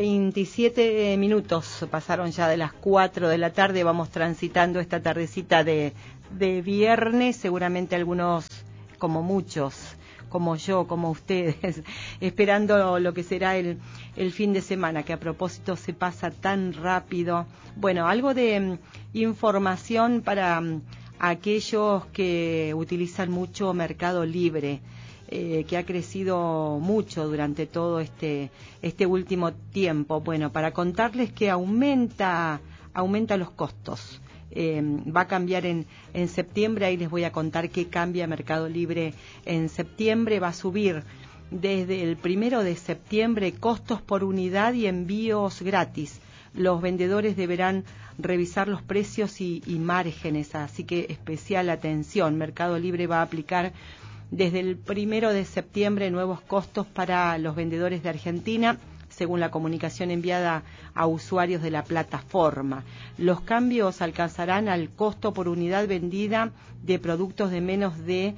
27 minutos pasaron ya de las 4 de la tarde, vamos transitando esta tardecita de viernes, seguramente algunos, como muchos, como yo, como ustedes, esperando lo que será el fin de semana, que a propósito se pasa tan rápido. Bueno, algo de información para aquellos que utilizan mucho Mercado Libre, que ha crecido mucho durante todo este último tiempo. Bueno, para contarles que aumenta los costos. Va a cambiar en septiembre, ahí les voy a contar qué cambia Mercado Libre en septiembre. Va a subir desde el 1 de septiembre costos por unidad y envíos gratis. Los vendedores deberán revisar los precios y márgenes, así que especial atención. Mercado Libre va a aplicar desde el 1 de septiembre nuevos costos para los vendedores de Argentina, según la comunicación enviada a usuarios de la plataforma. Los cambios alcanzarán al costo por unidad vendida de productos de menos de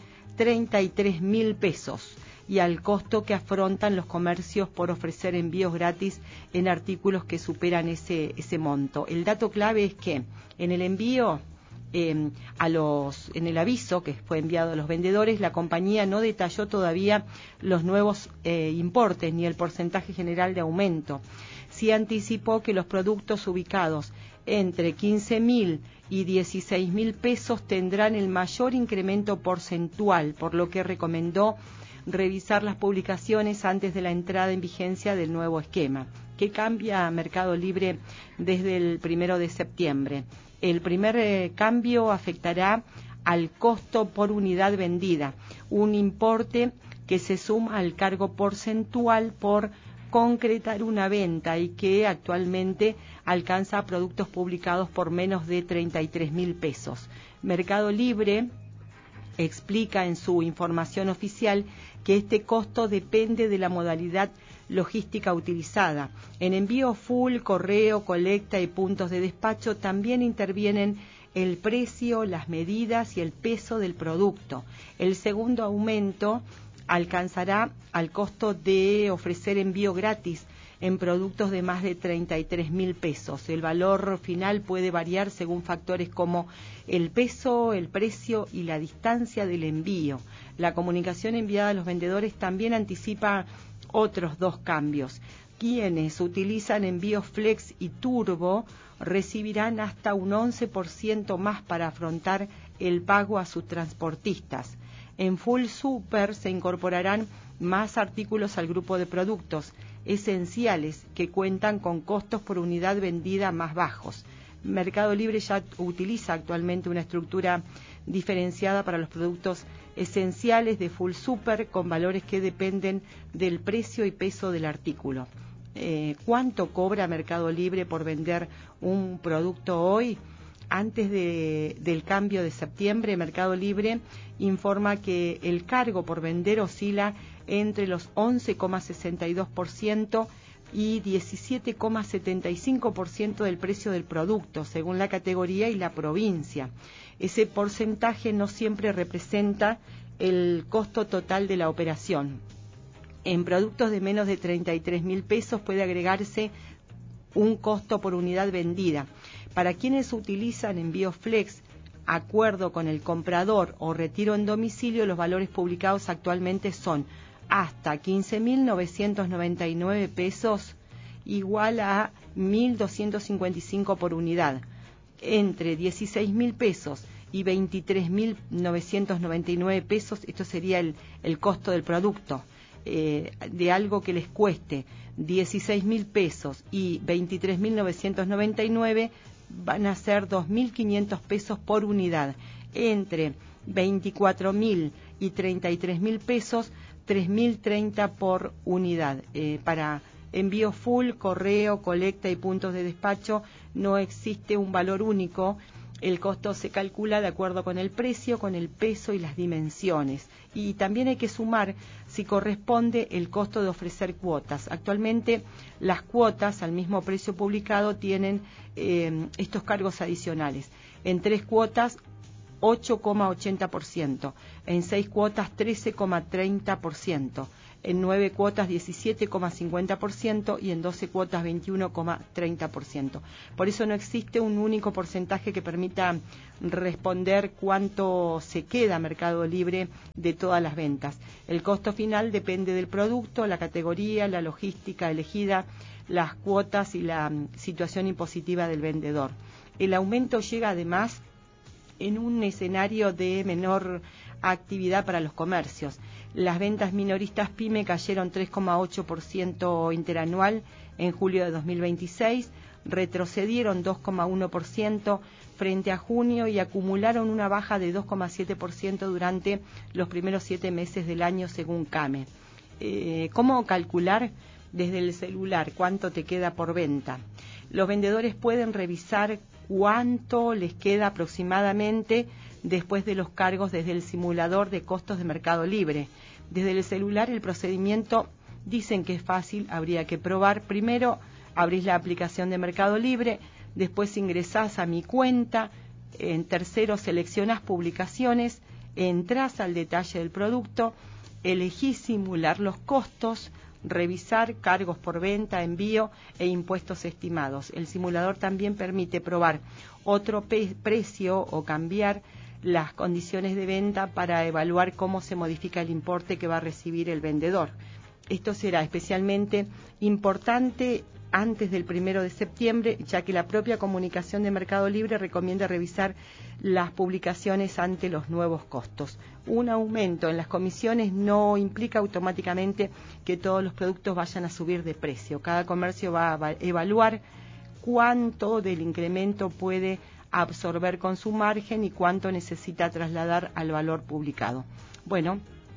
33.000 pesos y al costo que afrontan los comercios por ofrecer envíos gratis en artículos que superan ese monto. El dato clave es que en el envío, en el aviso que fue enviado a los vendedores, la compañía no detalló todavía los nuevos importes ni el porcentaje general de aumento. Sí anticipó que los productos ubicados entre 15.000 y 16.000 pesos tendrán el mayor incremento porcentual, por lo que recomendó revisar las publicaciones antes de la entrada en vigencia del nuevo esquema. ¿Qué cambia Mercado Libre desde el 1 de septiembre? El primer cambio afectará al costo por unidad vendida, un importe que se suma al cargo porcentual por concretar una venta y que actualmente alcanza a productos publicados por menos de 33.000 pesos. Mercado Libre explica en su información oficial que este costo depende de la modalidad logística utilizada. En envío full, correo, colecta y puntos de despacho también intervienen el precio, las medidas y el peso del producto. El segundo aumento alcanzará al costo de ofrecer envío gratis en productos de más de 33.000 pesos. El valor final puede variar según factores como el peso, el precio y la distancia del envío. La comunicación enviada a los vendedores también anticipa otros dos cambios. Quienes utilizan envíos flex y turbo recibirán hasta un 11% más para afrontar el pago a sus transportistas. En Full Super se incorporarán más artículos al grupo de productos esenciales que cuentan con costos por unidad vendida más bajos. Mercado Libre ya utiliza actualmente una estructura diferenciada para los productos esenciales de Full Super con valores que dependen del precio y peso del artículo. ¿Cuánto cobra Mercado Libre por vender un producto hoy? Antes del cambio de septiembre, Mercado Libre informa que el cargo por vender oscila entre los 11,62% y 17,75% del precio del producto, según la categoría y la provincia. Ese porcentaje no siempre representa el costo total de la operación. En productos de menos de 33.000 pesos puede agregarse un costo por unidad vendida. Para quienes utilizan envíos flex, acuerdo con el comprador o retiro en domicilio, los valores publicados actualmente son hasta 15.999 pesos, igual a 1.255 por unidad. Entre 16.000 pesos y 23.999 pesos, esto sería el costo del producto. De algo que les cueste 16.000 pesos y 23.999 van a ser 2.500 pesos por unidad. Entre 24.000 y 33.000 pesos, 3.030 por unidad. Para envío full, correo, colecta y puntos de despacho no existe un valor único. El costo se calcula de acuerdo con el precio, con el peso y las dimensiones. Y también hay que sumar si corresponde el costo de ofrecer cuotas. Actualmente las cuotas al mismo precio publicado tienen estos cargos adicionales. En 3 cuotas 8,80%, en 6 cuotas 13,30%, en 9 cuotas 17,50% y en 12 cuotas 21,30%. Por eso no existe un único porcentaje que permita responder cuánto se queda Mercado Libre de todas las ventas. El costo final depende del producto, la categoría, la logística elegida, las cuotas y la situación impositiva del vendedor. El aumento llega además en un escenario de menor actividad para los comercios. Las ventas minoristas PYME cayeron 3,8% interanual en julio de 2026, retrocedieron 2,1% frente a junio y acumularon una baja de 2,7% durante los primeros 7 meses del año según CAME. ¿Cómo calcular desde el celular cuánto te queda por venta? Los vendedores pueden revisar cuánto les queda aproximadamente después de los cargos desde el simulador de costos de Mercado Libre. Desde el celular el procedimiento dicen que es fácil, habría que probar. Primero abrís la aplicación de Mercado Libre, después ingresás a mi cuenta, en tercero seleccionás publicaciones, entrás al detalle del producto, elegís simular los costos, revisar cargos por venta, envío e impuestos estimados. El simulador también permite probar otro precio o cambiar las condiciones de venta para evaluar cómo se modifica el importe que va a recibir el vendedor. Esto será especialmente importante antes del 1 de septiembre, ya que la propia comunicación de Mercado Libre recomienda revisar las publicaciones ante los nuevos costos. Un aumento en las comisiones no implica automáticamente que todos los productos vayan a subir de precio. Cada comercio va a evaluar cuánto del incremento puede absorber con su margen y cuánto necesita trasladar al valor publicado. Bueno,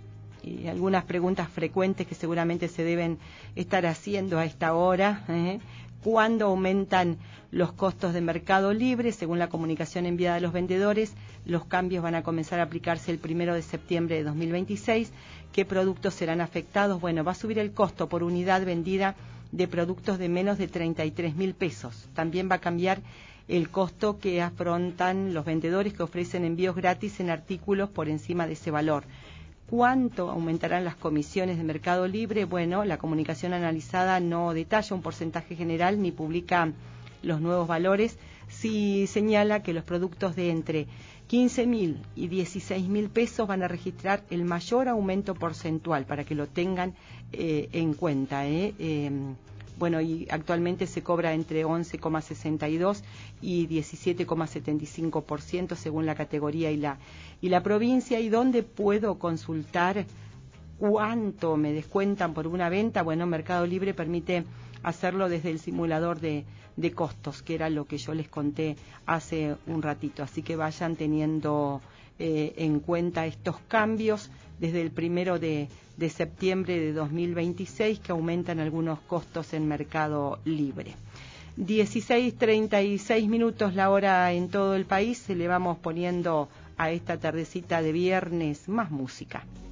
y algunas preguntas frecuentes que seguramente se deben estar haciendo a esta hora. ¿Cuándo aumentan los costos de Mercado Libre? Según la comunicación enviada a los vendedores, los cambios van a comenzar a aplicarse el 1 de septiembre de 2026. ¿Qué productos serán afectados? Bueno, va a subir el costo por unidad vendida de productos de menos de 33.000 pesos. También va a cambiar el costo que afrontan los vendedores que ofrecen envíos gratis en artículos por encima de ese valor. ¿Cuánto aumentarán las comisiones de Mercado Libre? Bueno, la comunicación analizada no detalla un porcentaje general ni publica los nuevos valores. Sí señala que los productos de entre 15.000 y 16.000 pesos van a registrar el mayor aumento porcentual, para que lo tengan en cuenta. Bueno, y actualmente se cobra entre 11,62 y 17,75% según la categoría y la provincia. ¿Y dónde puedo consultar cuánto me descuentan por una venta? Bueno, Mercado Libre permite hacerlo desde el simulador de costos, que era lo que yo les conté hace un ratito. Así que vayan teniendo en cuenta estos cambios desde el 1 de septiembre de 2026, que aumentan algunos costos en Mercado Libre. 16:36 minutos la hora en todo el país. Le vamos poniendo a esta tardecita de viernes más música.